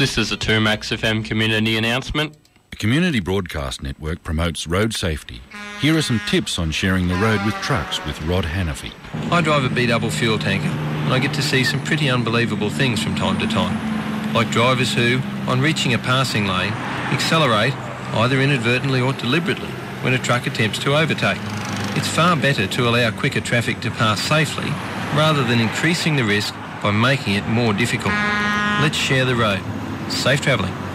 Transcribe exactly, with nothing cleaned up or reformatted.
This is a two Max F M community announcement. The Community Broadcast Network promotes road safety. Here are some tips on sharing the road with trucks with Rod Hannafy. I drive a B-double fuel tanker and I get to see some pretty unbelievable things from time to time. Like drivers who, on reaching a passing lane, accelerate either inadvertently or deliberately when a truck attempts to overtake. It's far better to allow quicker traffic to pass safely rather than increasing the risk by making it more difficult. Let's share the road. Safe travelling.